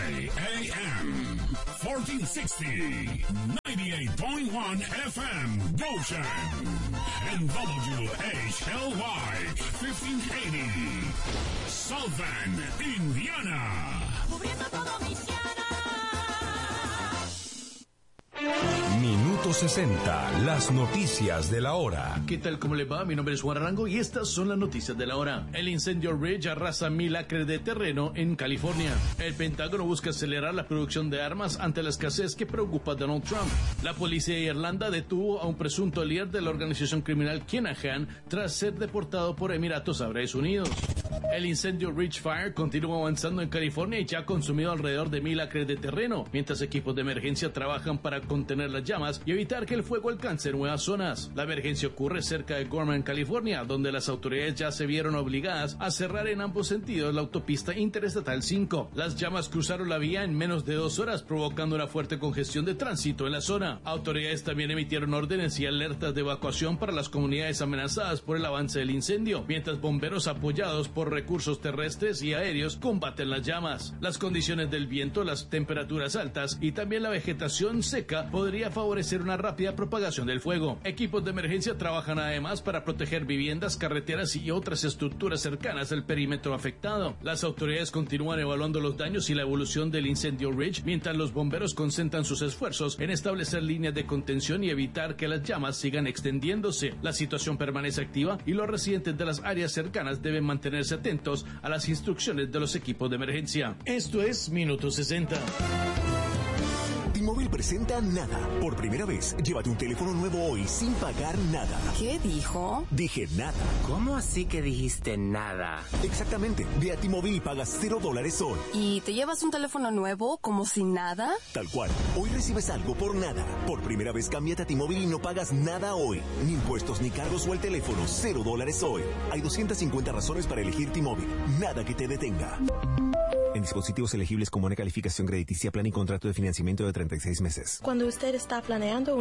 AM 1460, 98.1 FM, Goshen, and WHLY 1580, South Bend, Indiana. Cubriendo todo Minuto 60, las noticias de la hora. ¿Qué tal? ¿Cómo le va? Mi nombre es Juan Arango y estas son las noticias de la hora. El incendio Ridge arrasa 1000 acres de terreno en California. El Pentágono busca acelerar la producción de armas ante la escasez que preocupa a Donald Trump. La policía de Irlanda detuvo a un presunto líder de la organización criminal Kinahan tras ser deportado por Emiratos Árabes Unidos. El incendio Ridge Fire continúa avanzando en California y ya ha consumido alrededor de 1000 acres de terreno, mientras equipos de emergencia trabajan para contener las llamas y evitar que el fuego alcance nuevas zonas. La emergencia ocurre cerca de Gorman, California, donde las autoridades ya se vieron obligadas a cerrar en ambos sentidos la autopista Interestatal 5. Las llamas cruzaron la vía en menos de 2 horas, provocando una fuerte congestión de tránsito en la zona. Autoridades también emitieron órdenes y alertas de evacuación para las comunidades amenazadas por el avance del incendio, mientras bomberos apoyados por recursos terrestres y aéreos combaten las llamas. Las condiciones del viento, las temperaturas altas y también la vegetación seca podría favorecer una rápida propagación del fuego. Equipos de emergencia trabajan además para proteger viviendas, carreteras y otras estructuras cercanas al perímetro afectado. Las autoridades continúan evaluando los daños y la evolución del incendio Ridge, mientras los bomberos concentran sus esfuerzos en establecer líneas de contención y evitar que las llamas sigan extendiéndose. La situación permanece activa y los residentes de las áreas cercanas deben mantenerse atentos a las instrucciones de los equipos de emergencia. Esto es Minuto 60. T-Mobile presenta Nada. Por primera vez, llévate un teléfono nuevo hoy sin pagar nada. ¿Qué dijo? Dije nada. ¿Cómo así que dijiste nada? Exactamente. Ve a T-Mobile y pagas $0 hoy. ¿Y te llevas un teléfono nuevo como sin nada? Tal cual. Hoy recibes algo por nada. Por primera vez, cámbiate a T-Mobile y no pagas nada hoy. Ni impuestos ni cargos o el teléfono. $0 hoy. Hay 250 razones para elegir T-Mobile. Nada que te detenga. En dispositivos elegibles con buena calificación crediticia, plan y contrato de financiamiento de 36 meses. Cuando usted está planeando